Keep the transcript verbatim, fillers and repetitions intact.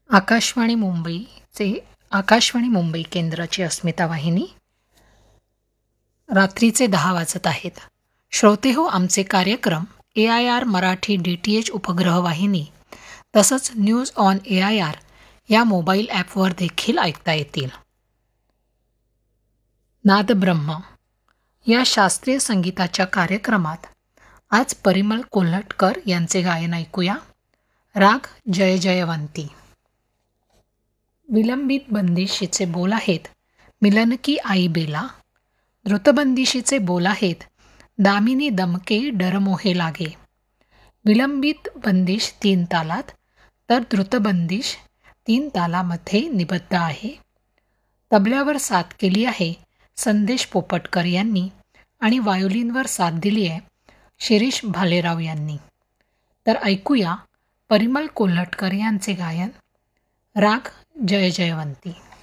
आकाशवाणी मुंबईचे आकाशवाणी मुंबई केंद्राची अस्मिता वाहिनी. रात्रीचे दहा वाजत आहेत. श्रोते हो, आमचे कार्यक्रम ए I R Marathi D T H उपग्रह वाहिनी तसंच news on A I R या मोबाईल ॲपवर देखील ऐकता येतील. नादब्रह्म या शास्त्रीय संगीताच्या कार्यक्रमात आज परिमल कोल्हटकर यांचे गायन ऐकूया. राग जय जयवंती. विलंबित बंदिशीचे बोल आहेत मिलन की आई बेला. द्रुतबंदिशीचे बोल आहेत दामिनी दमके डरमोहे लागे. विलंबित बंदिश तीन तालात तर द्रुतबंदिश तीन तालामध्ये निबद्ध आहे. तबल्यावर साथ केली आहे संदेश पोपटकर यांनी आणि वायोलिनवर साथ दिली आहे शिरीष भालेराव यांनी. तर ऐकूया परिमल कोल्हटकर यांचे गायन राग जय जयवंती.